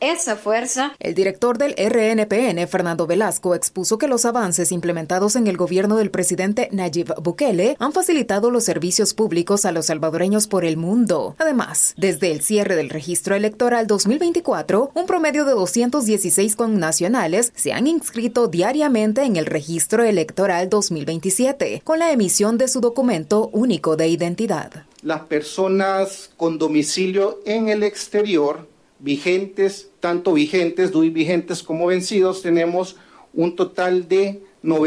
esa fuerza. El director del RNPN, Fernando Velasco, expuso que los avances implementados en el gobierno del presidente Nayib Bukele han facilitado los servicios públicos a los salvadoreños por el mundo. Además, desde el cierre del registro electoral 2024, un promedio de 216 connacionales se han inscrito diariamente en el registro electoral 2027, con la emisión de su documento único de identidad. Las personas con domicilio en el exterior, vigentes, tanto vigentes, DUI vigentes como vencidos, tenemos un total de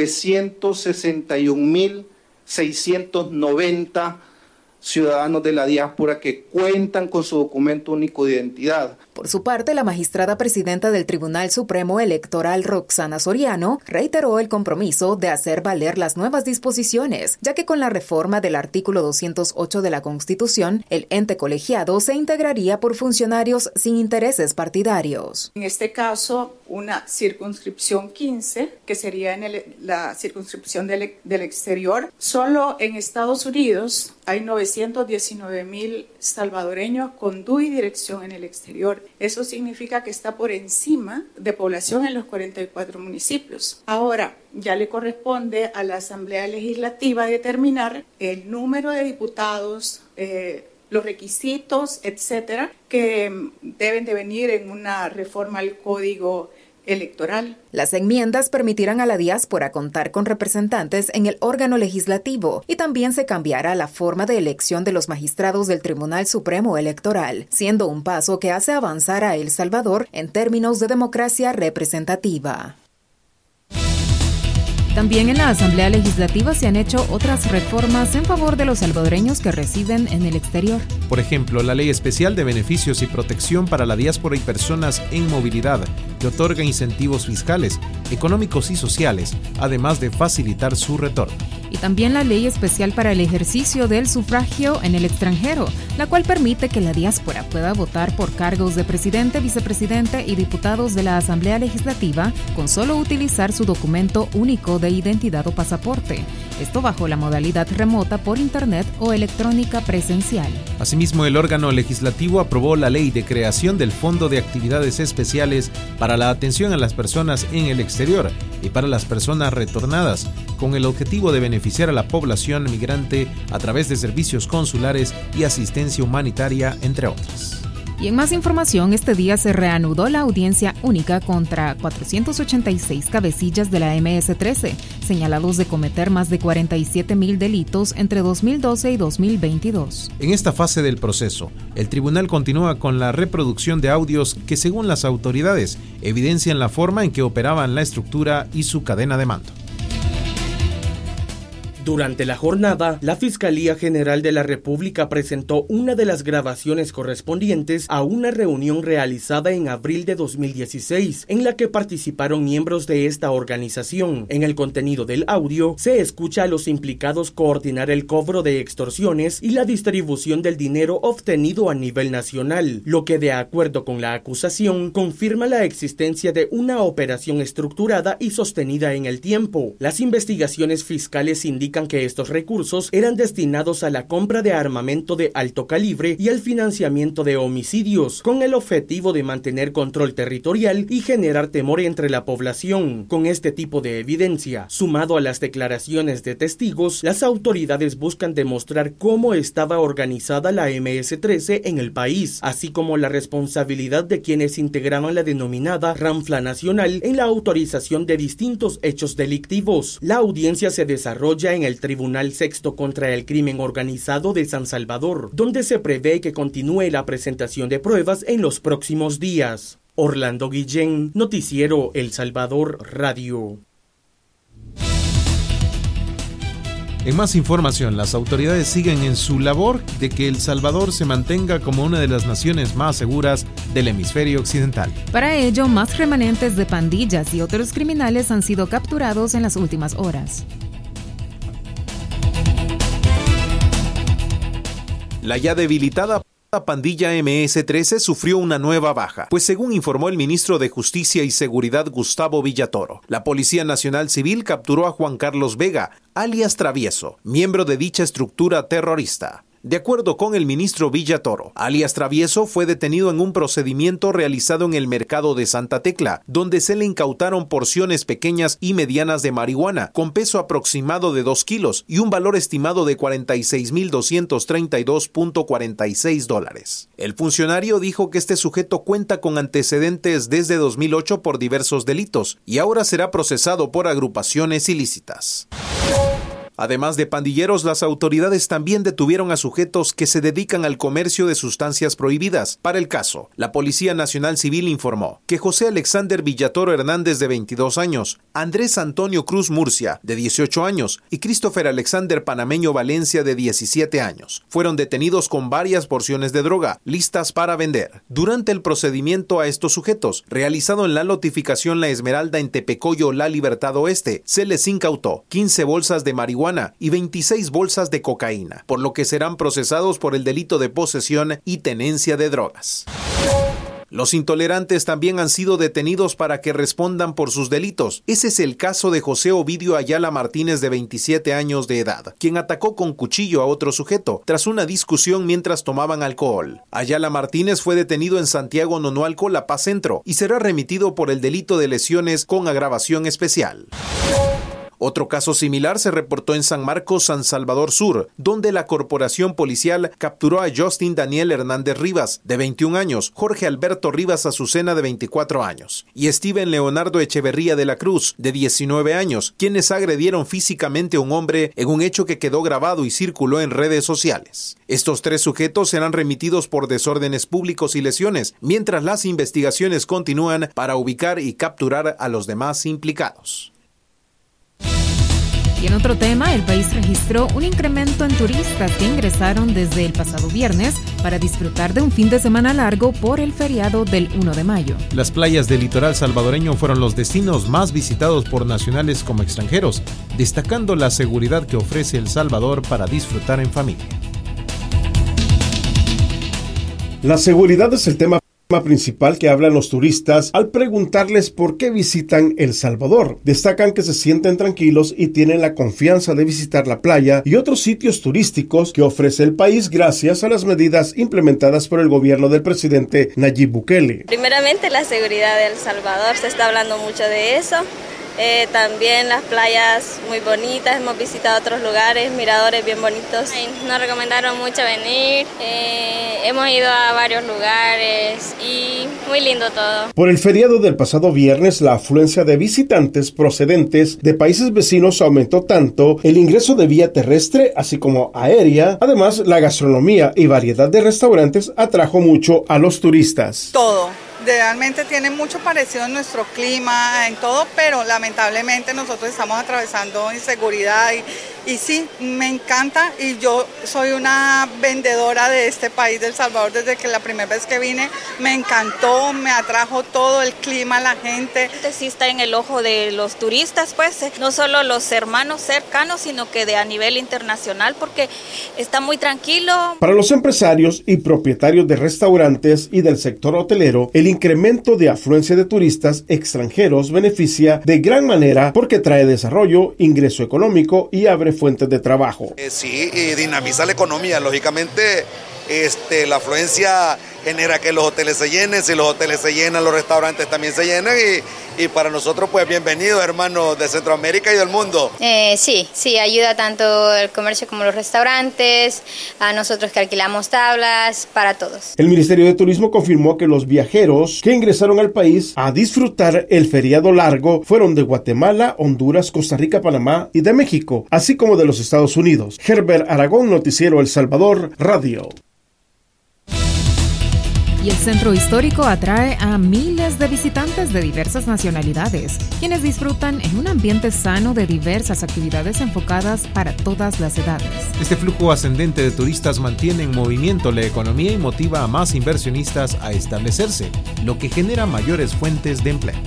961.690 ciudadanos de la diáspora que cuentan con su documento único de identidad. Por su parte, la magistrada presidenta del Tribunal Supremo Electoral, Roxana Soriano, reiteró el compromiso de hacer valer las nuevas disposiciones, ya que con la reforma del artículo 208 de la Constitución, el ente colegiado se integraría por funcionarios sin intereses partidarios. En este caso, una circunscripción 15, que sería en la circunscripción del exterior. Solo en Estados Unidos hay 919,000 salvadoreños con DUI dirección en el exterior. Eso significa que está por encima de población en los 44 municipios. Ahora, ya le corresponde a la Asamblea Legislativa determinar el número de diputados, los requisitos, etcétera, que deben de venir en una reforma al Código Electoral. Las enmiendas permitirán a la diáspora contar con representantes en el órgano legislativo y también se cambiará la forma de elección de los magistrados del Tribunal Supremo Electoral, siendo un paso que hace avanzar a El Salvador en términos de democracia representativa. También en la Asamblea Legislativa se han hecho otras reformas en favor de los salvadoreños que residen en el exterior. Por ejemplo, la Ley Especial de Beneficios y Protección para la Diáspora y Personas en Movilidad, que otorga incentivos fiscales, económicos y sociales, además de facilitar su retorno. Y también la Ley Especial para el Ejercicio del Sufragio en el Extranjero, la cual permite que la diáspora pueda votar por cargos de presidente, vicepresidente y diputados de la Asamblea Legislativa con solo utilizar su documento único de identidad o pasaporte. Esto bajo la modalidad remota por internet o electrónica presencial. Asimismo, el órgano legislativo aprobó la ley de creación del Fondo de Actividades Especiales para la atención a las personas en el exterior y para las personas retornadas, con el objetivo de beneficiar a la población migrante a través de servicios consulares y asistencia humanitaria, entre otras. Y en más información, este día se reanudó la audiencia única contra 486 cabecillas de la MS-13, señalados de cometer más de 47,000 delitos entre 2012 y 2022. En esta fase del proceso, el tribunal continúa con la reproducción de audios que, según las autoridades, evidencian la forma en que operaban la estructura y su cadena de mando. Durante la jornada, la Fiscalía General de la República presentó una de las grabaciones correspondientes a una reunión realizada en abril de 2016, en la que participaron miembros de esta organización. En el contenido del audio, se escucha a los implicados coordinar el cobro de extorsiones y la distribución del dinero obtenido a nivel nacional, lo que, de acuerdo con la acusación, confirma la existencia de una operación estructurada y sostenida en el tiempo. Las investigaciones fiscales indican que estos recursos eran destinados a la compra de armamento de alto calibre y al financiamiento de homicidios, con el objetivo de mantener control territorial y generar temor entre la población. Con este tipo de evidencia, sumado a las declaraciones de testigos, las autoridades buscan demostrar cómo estaba organizada la MS-13 en el país, así como la responsabilidad de quienes integraban la denominada Ranfla Nacional en la autorización de distintos hechos delictivos. La audiencia se desarrolla en el Tribunal Sexto contra el Crimen Organizado de San Salvador, donde se prevé que continúe la presentación de pruebas en los próximos días. Orlando Guillén, Noticiero El Salvador Radio. En más información, las autoridades siguen en su labor de que El Salvador se mantenga como una de las naciones más seguras del hemisferio occidental. Para ello, más remanentes de pandillas y otros criminales han sido capturados en las últimas horas. La ya debilitada pandilla MS-13 sufrió una nueva baja, pues según informó el ministro de Justicia y Seguridad Gustavo Villatoro, la Policía Nacional Civil capturó a Juan Carlos Vega, alias Travieso, miembro de dicha estructura terrorista. De acuerdo con el ministro Villatoro, alias Travieso fue detenido en un procedimiento realizado en el mercado de Santa Tecla, donde se le incautaron porciones pequeñas y medianas de marihuana, con peso aproximado de 2 kilos y un valor estimado de $46,232.46. El funcionario dijo que este sujeto cuenta con antecedentes desde 2008 por diversos delitos y ahora será procesado por agrupaciones ilícitas. Además de pandilleros, las autoridades también detuvieron a sujetos que se dedican al comercio de sustancias prohibidas. Para el caso, la Policía Nacional Civil informó que José Alexander Villatoro Hernández, de 22 años, Andrés Antonio Cruz Murcia, de 18 años, y Christopher Alexander Panameño Valencia, de 17 años, fueron detenidos con varias porciones de droga, listas para vender. Durante el procedimiento a estos sujetos, realizado en la lotificación La Esmeralda en Tepecoyo, La Libertad Oeste, se les incautó 15 bolsas de marihuana y 26 bolsas de cocaína, por lo que serán procesados por el delito de posesión y tenencia de drogas. Los intolerantes también han sido detenidos para que respondan por sus delitos. Ese es el caso de José Ovidio Ayala Martínez, de 27 años de edad, quien atacó con cuchillo a otro sujeto tras una discusión mientras tomaban alcohol. Ayala Martínez fue detenido en Santiago Nonualco, La Paz Centro, y será remitido por el delito de lesiones con agravación especial. Otro caso similar se reportó en San Marcos, San Salvador Sur, donde la corporación policial capturó a Justin Daniel Hernández Rivas, de 21 años, Jorge Alberto Rivas Azucena, de 24 años, y Steven Leonardo Echeverría de la Cruz, de 19 años, quienes agredieron físicamente a un hombre en un hecho que quedó grabado y circuló en redes sociales. Estos 3 sujetos serán remitidos por desórdenes públicos y lesiones, mientras las investigaciones continúan para ubicar y capturar a los demás implicados. Y en otro tema, el país registró un incremento en turistas que ingresaron desde el pasado viernes para disfrutar de un fin de semana largo por el feriado del 1 de mayo. Las playas del litoral salvadoreño fueron los destinos más visitados por nacionales como extranjeros, destacando la seguridad que ofrece El Salvador para disfrutar en familia. La seguridad es el tema principal que hablan los turistas al preguntarles por qué visitan El Salvador. Destacan que se sienten tranquilos y tienen la confianza de visitar la playa y otros sitios turísticos que ofrece el país gracias a las medidas implementadas por el gobierno del presidente Nayib Bukele. Primeramente, la seguridad de El Salvador, se está hablando mucho de eso. También las playas muy bonitas, hemos visitado otros lugares, miradores bien bonitos. Nos recomendaron mucho venir, hemos ido a varios lugares y muy lindo todo. Por el feriado del pasado viernes, la afluencia de visitantes procedentes de países vecinos aumentó tanto el ingreso de vía terrestre así como aérea. Además, la gastronomía y variedad de restaurantes atrajo mucho a los turistas. Todo. Realmente tiene mucho parecido en nuestro clima, en todo, pero lamentablemente nosotros estamos atravesando inseguridad y sí, me encanta y yo soy una vendedora de este país, de El Salvador, desde que la primera vez que vine me encantó, me atrajo todo el clima, la gente. Sí está en el ojo de los turistas, pues, no solo los hermanos cercanos, sino que a nivel internacional, porque está muy tranquilo. Para los empresarios y propietarios de restaurantes y del sector hotelero, el incremento de afluencia de turistas extranjeros beneficia de gran manera porque trae desarrollo, ingreso económico y abre fuentes de trabajo. Sí, y dinamiza la economía. Lógicamente, la afluencia genera que los hoteles se llenen. Si los hoteles se llenan, los restaurantes también se llenan y para nosotros, pues, bienvenidos, hermanos de Centroamérica y del mundo. Sí, ayuda tanto el comercio como los restaurantes, a nosotros que alquilamos tablas, para todos. El Ministerio de Turismo confirmó que los viajeros que ingresaron al país a disfrutar el feriado largo fueron de Guatemala, Honduras, Costa Rica, Panamá y de México, así como de los Estados Unidos. Herbert Aragón, Noticiero El Salvador, Radio. Y el centro histórico atrae a miles de visitantes de diversas nacionalidades, quienes disfrutan en un ambiente sano de diversas actividades enfocadas para todas las edades. Este flujo ascendente de turistas mantiene en movimiento la economía y motiva a más inversionistas a establecerse, lo que genera mayores fuentes de empleo.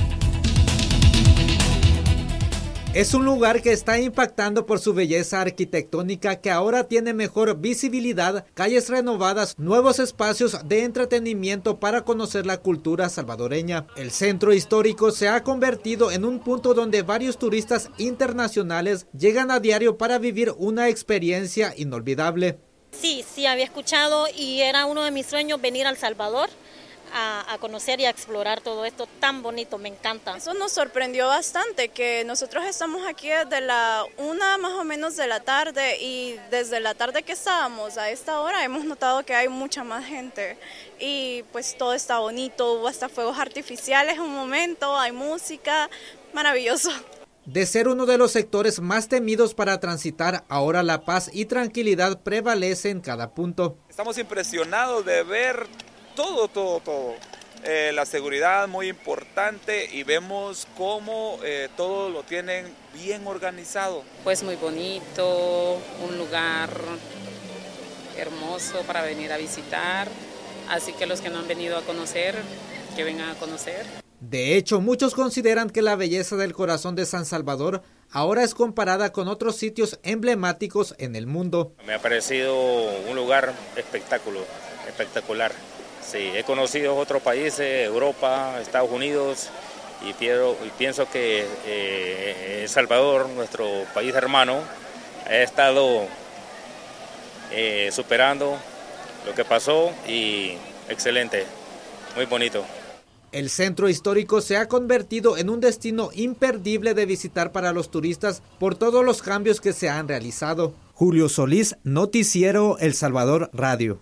Es un lugar que está impactando por su belleza arquitectónica, que ahora tiene mejor visibilidad, calles renovadas, nuevos espacios de entretenimiento para conocer la cultura salvadoreña. El centro histórico se ha convertido en un punto donde varios turistas internacionales llegan a diario para vivir una experiencia inolvidable. Sí, había escuchado y era uno de mis sueños venir a El Salvador a conocer y a explorar todo esto tan bonito, me encanta. Eso nos sorprendió bastante, que nosotros estamos aquí desde la 1 más o menos de la tarde y desde la tarde que estábamos a esta hora hemos notado que hay mucha más gente y pues todo está bonito, hubo hasta fuegos artificiales un momento, hay música, maravilloso. De ser uno de los sectores más temidos para transitar, ahora la paz y tranquilidad prevalece en cada punto. Estamos impresionados de ver todo. La seguridad muy importante y vemos cómo todo lo tienen bien organizado. Pues muy bonito, un lugar hermoso para venir a visitar, así que los que no han venido a conocer, que vengan a conocer. De hecho, muchos consideran que la belleza del corazón de San Salvador ahora es comparada con otros sitios emblemáticos en el mundo. Me ha parecido un lugar espectacular. Sí, he conocido otros países, Europa, Estados Unidos, y pienso que El Salvador, nuestro país hermano, ha estado superando lo que pasó y excelente, muy bonito. El centro histórico se ha convertido en un destino imperdible de visitar para los turistas por todos los cambios que se han realizado. Julio Solís, Noticiero El Salvador Radio.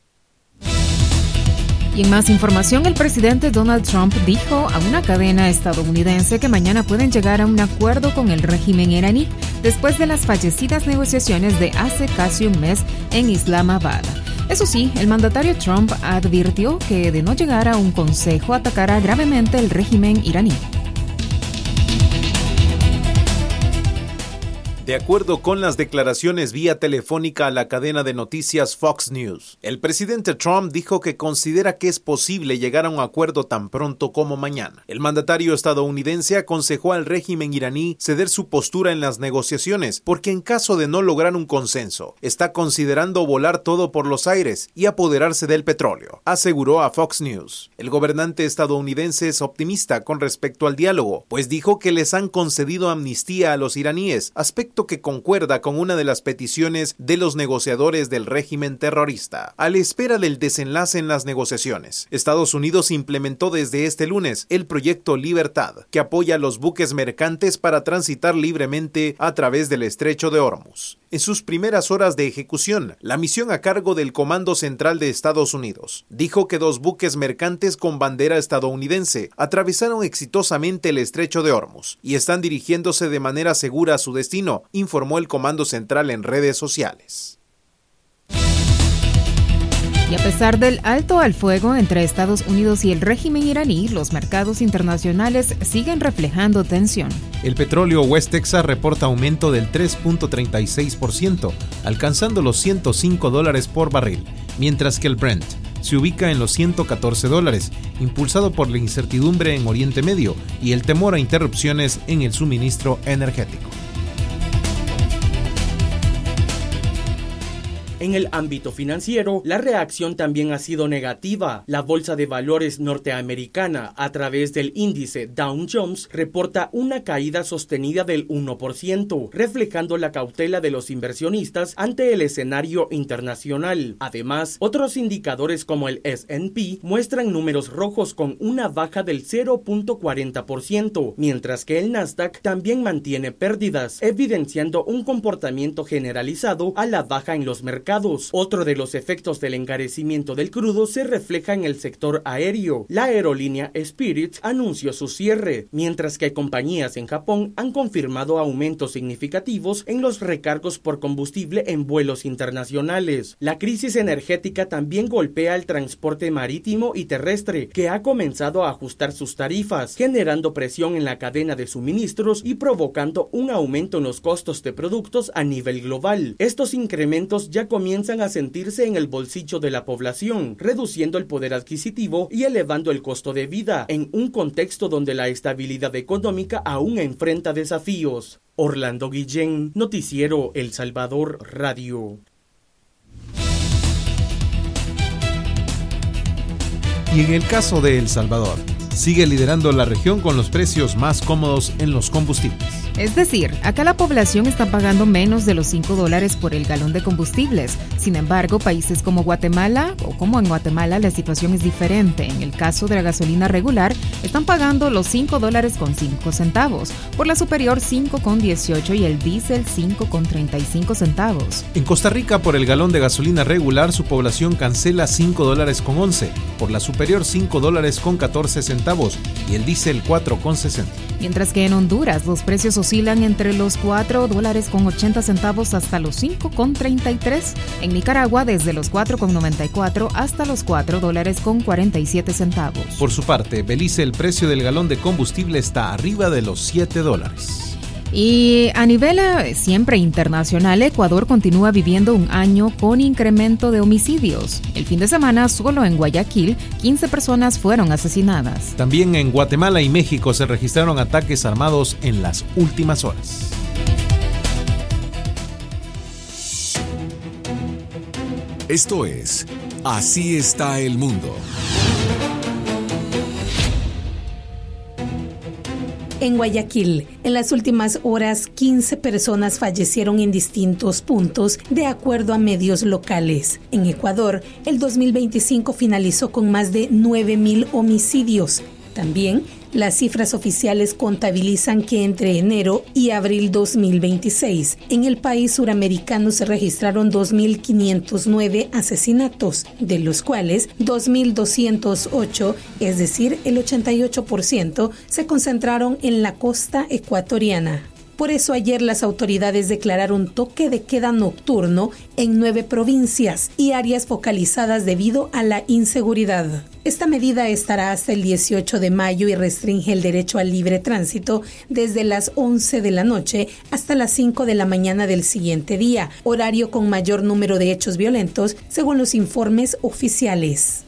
Y en más información, el presidente Donald Trump dijo a una cadena estadounidense que mañana pueden llegar a un acuerdo con el régimen iraní después de las fallecidas negociaciones de hace casi un mes en Islamabad. Eso sí, el mandatario Trump advirtió que de no llegar a un consejo atacará gravemente el régimen iraní. De acuerdo con las declaraciones vía telefónica a la cadena de noticias Fox News, el presidente Trump dijo que considera que es posible llegar a un acuerdo tan pronto como mañana. El mandatario estadounidense aconsejó al régimen iraní ceder su postura en las negociaciones porque en caso de no lograr un consenso, está considerando volar todo por los aires y apoderarse del petróleo, aseguró a Fox News. El gobernante estadounidense es optimista con respecto al diálogo, pues dijo que les han concedido amnistía a los iraníes, aspecto que concuerda con una de las peticiones de los negociadores del régimen terrorista. A la espera del desenlace en las negociaciones, Estados Unidos implementó desde este lunes el proyecto Libertad, que apoya a los buques mercantes para transitar libremente a través del estrecho de Hormuz. En sus primeras horas de ejecución, la misión a cargo del Comando Central de Estados Unidos dijo que 2 buques mercantes con bandera estadounidense atravesaron exitosamente el estrecho de Hormuz y están dirigiéndose de manera segura a su destino, informó el Comando Central en redes sociales. Y a pesar del alto al fuego entre Estados Unidos y el régimen iraní, los mercados internacionales siguen reflejando tensión. El petróleo West Texas reporta aumento del 3.36%, alcanzando los $105 por barril, mientras que el Brent se ubica en los $114, impulsado por la incertidumbre en Oriente Medio y el temor a interrupciones en el suministro energético. En el ámbito financiero, la reacción también ha sido negativa. La bolsa de valores norteamericana, a través del índice Dow Jones, reporta una caída sostenida del 1%, reflejando la cautela de los inversionistas ante el escenario internacional. Además, otros indicadores como el S&P muestran números rojos con una baja del 0.40%, mientras que el Nasdaq también mantiene pérdidas, evidenciando un comportamiento generalizado a la baja en los mercados. Otro de los efectos del encarecimiento del crudo se refleja en el sector aéreo. La aerolínea Spirit anunció su cierre, mientras que compañías en Japón han confirmado aumentos significativos en los recargos por combustible en vuelos internacionales. La crisis energética también golpea el transporte marítimo y terrestre, que ha comenzado a ajustar sus tarifas, generando presión en la cadena de suministros y provocando un aumento en los costos de productos a nivel global. Estos incrementos ya comienzan a sentirse en el bolsillo de la población, reduciendo el poder adquisitivo y elevando el costo de vida, en un contexto donde la estabilidad económica aún enfrenta desafíos. Orlando Guillén, Noticiero El Salvador Radio. Y en el caso de El Salvador, sigue liderando la región con los precios más cómodos en los combustibles. Es decir, acá la población está pagando menos de los $5 por el galón de combustibles. Sin embargo, países como Guatemala, o como en Guatemala, la situación es diferente. En el caso de la gasolina regular, están pagando los $5.05, por la superior $5.18 y el diésel $5.35. En Costa Rica, por el galón de gasolina regular, su población cancela $5.11, por la superior $5.14 y el diésel $4.60. Mientras que en Honduras los precios oscilan entre los $4.80 hasta los $5.33. En Nicaragua desde los $4.94 hasta los $4.47. Por su parte, Belice, el precio del galón de combustible está arriba de los $7. Y a nivel siempre internacional, Ecuador continúa viviendo un año con incremento de homicidios. El fin de semana, solo en Guayaquil, 15 personas fueron asesinadas. También en Guatemala y México se registraron ataques armados en las últimas horas. Esto es Así está el mundo. En Guayaquil, en las últimas horas, 15 personas fallecieron en distintos puntos, de acuerdo a medios locales. En Ecuador, el 2025 finalizó con más de 9.000 homicidios. También, las cifras oficiales contabilizan que entre enero y abril 2026, en el país suramericano se registraron 2.509 asesinatos, de los cuales 2.208, es decir, el 88%, se concentraron en la costa ecuatoriana. Por eso ayer las autoridades declararon toque de queda nocturno en 9 provincias y áreas focalizadas debido a la inseguridad. Esta medida estará hasta el 18 de mayo y restringe el derecho al libre tránsito desde las 11 de la noche hasta las 5 de la mañana del siguiente día, horario con mayor número de hechos violentos, según los informes oficiales.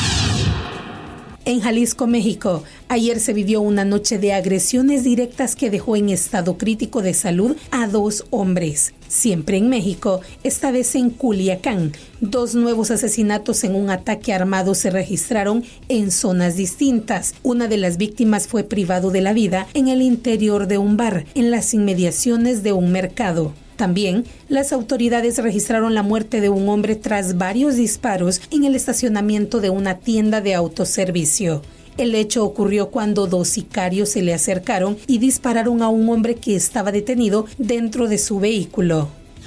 En Jalisco, México, ayer se vivió una noche de agresiones directas que dejó en estado crítico de salud a 2 hombres. Siempre en México, esta vez en Culiacán, 2 nuevos asesinatos en un ataque armado se registraron en zonas distintas. Una de las víctimas fue privado de la vida en el interior de un bar, en las inmediaciones de un mercado. También, las autoridades registraron la muerte de un hombre tras varios disparos en el estacionamiento de una tienda de autoservicio. El hecho ocurrió cuando 2 sicarios se le acercaron y dispararon a un hombre que estaba detenido dentro de su vehículo.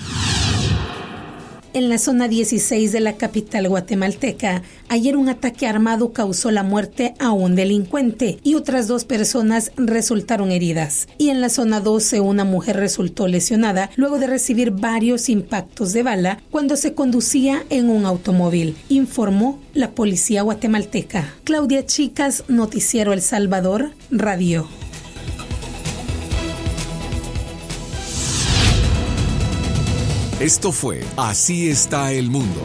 En la zona 16 de la capital guatemalteca, ayer un ataque armado causó la muerte a un delincuente y otras 2 personas resultaron heridas. Y en la zona 12, una mujer resultó lesionada luego de recibir varios impactos de bala cuando se conducía en un automóvil, informó la policía guatemalteca. Claudia Chicas, Noticiero El Salvador, Radio. Esto fue Así está el mundo.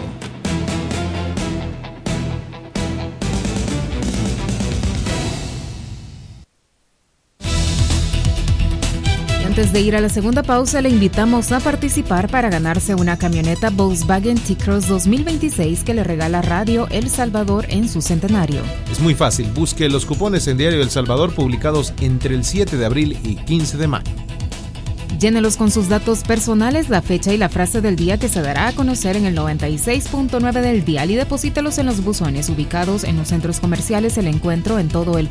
Antes de ir a la segunda pausa, le invitamos a participar para ganarse una camioneta Volkswagen T-Cross 2026 que le regala Radio El Salvador en su centenario. Es muy fácil, busque los cupones en Diario El Salvador publicados entre el 7 de abril y 15 de mayo. Llénelos con sus datos personales, la fecha y la frase del día que se dará a conocer en el 96.9 del dial y deposítelos en los buzones ubicados en los centros comerciales El Encuentro en todo el país.